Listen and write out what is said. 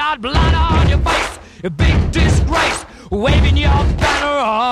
got blood on your face, a big disgrace, waving your banner on.